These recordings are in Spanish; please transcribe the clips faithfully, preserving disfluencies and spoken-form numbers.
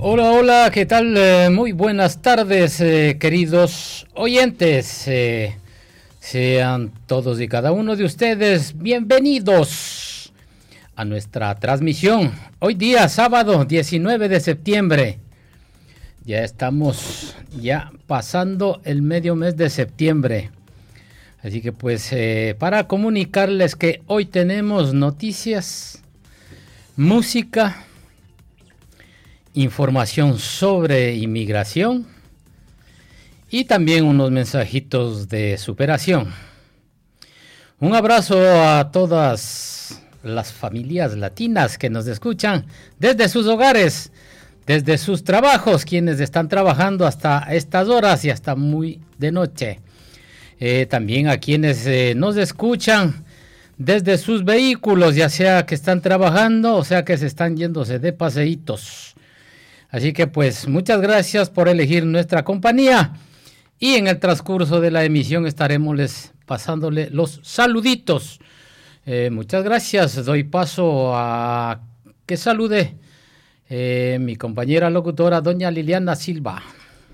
Hola, hola, ¿qué tal? Eh, muy buenas tardes, eh, queridos oyentes. Eh, sean todos y cada uno de ustedes bienvenidos a nuestra transmisión. Hoy día, sábado diecinueve de septiembre. Ya estamos ya pasando el medio mes de septiembre. Así que pues eh, para comunicarles que hoy tenemos noticias, música, información sobre inmigración y también unos mensajitos de superación. Un abrazo a todas las familias latinas que nos escuchan desde sus hogares, desde sus trabajos, quienes están trabajando hasta estas horas y hasta muy de noche. Eh, también a quienes eh, nos escuchan desde sus vehículos, ya sea que están trabajando o sea que se están yéndose de paseitos. Así que pues muchas gracias por elegir nuestra compañía y en el transcurso de la emisión estaremos les pasándole los saluditos. Eh, muchas gracias, doy paso a que salude eh, mi compañera locutora doña Liliana Silva.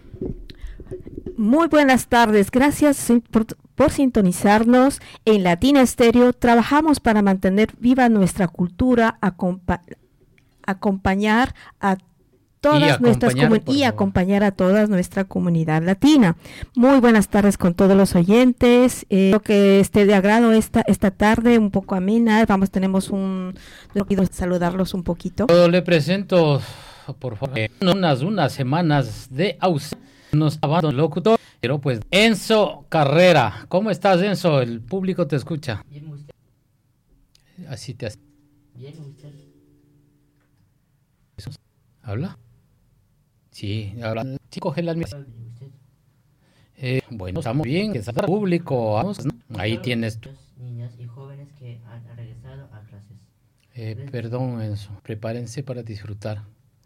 Muy buenas tardes, gracias por, por sintonizarnos en Latina Estéreo. Trabajamos para mantener viva nuestra cultura, acompa- acompañar a todas nuestras comu- y acompañar a toda nuestra comunidad latina. Muy buenas tardes con todos los oyentes. Eh, espero que esté de agrado esta esta tarde, un poco amena. Vamos, tenemos un quiero saludarlos un poquito. Yo le presento, por favor, unas unas semanas de ausencia. Nos abandono locutor, pero pues Enzo Carrera. ¿Cómo estás, Enzo? El público te escucha. Bien, usted. Así te hace. Bien, usted. ¿Habla? Sí, habla. Sí, coge las mismas. Eh, bueno, estamos bien, que está el público. Vamos, ¿no? Ahí tienes tú. Niñas y jóvenes que han regresado a clases. Eh, perdón, Enzo. Prepárense para disfrutar.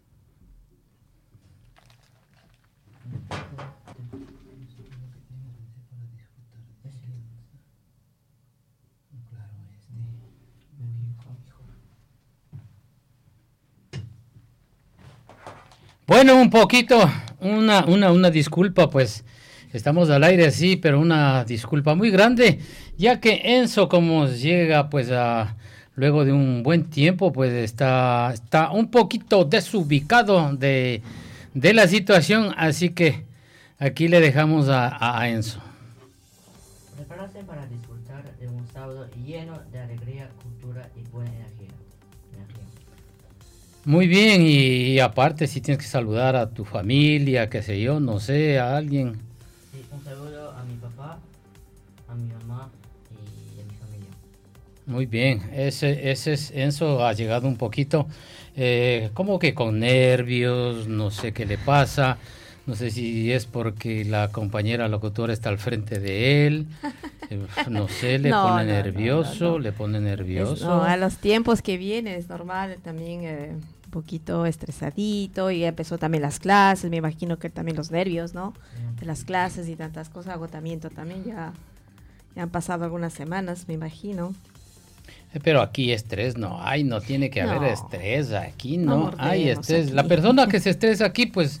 Bueno, un poquito, una, una, una disculpa, pues estamos al aire, sí, pero una disculpa muy grande, ya que Enzo, como llega, pues a luego de un buen tiempo, pues está, está un poquito desubicado de, de la situación, así que aquí le dejamos a, a Enzo. Prepárate para disfrutar de un sábado lleno de alegría, cultura y buena energía. energía. Muy bien, y, y aparte si tienes que saludar a tu familia, qué sé yo, no sé, a alguien. Sí, un saludo a mi papá, a mi mamá y a mi familia. Muy bien, ese, ese es Enzo, ha llegado un poquito, eh, como que con nervios, no sé qué le pasa, no sé si es porque la compañera locutora está al frente de él, eh, no sé, le No, pone no, nervioso, no, no, no. le pone nervioso. Es, no, a los tiempos que vienen es normal también eh, un poquito estresadito, y empezó también las clases, me imagino que también los nervios, ¿no? De las clases y tantas cosas, agotamiento también, ya, ya han pasado algunas semanas, me imagino. Pero aquí estrés no hay, no tiene que haber No, estrés, aquí no no hay mordemos estrés. aquí. La persona que se estresa aquí, pues